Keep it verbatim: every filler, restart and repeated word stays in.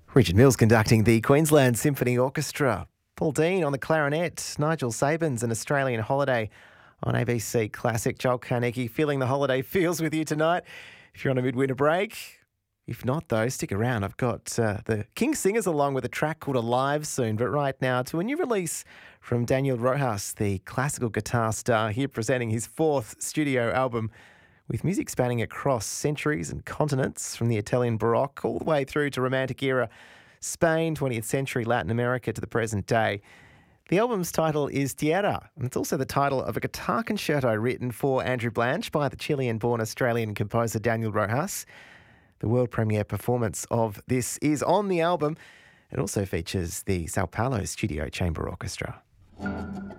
Richard Mills conducting the Queensland Symphony Orchestra. Paul Dean on the clarinet. Nigel Sabins, An Australian Holiday on A B C Classic. Joel Carnegie feeling the holiday feels with you tonight if you're on a midwinter break. If not, though, stick around. I've got uh, the King Singers along with a track called Alive soon. But right now to a new release from Daniel Rojas, the classical guitar star, here presenting his fourth studio album with music spanning across centuries and continents, from the Italian Baroque all the way through to Romantic era Spain, twentieth century Latin America to the present day. The album's title is Tierra, and it's also the title of a guitar concerto written for Andrew Blanche by the Chilean-born Australian composer Daniel Rojas. The world premiere performance of this is on the album. It also features the Sao Paulo Studio Chamber Orchestra.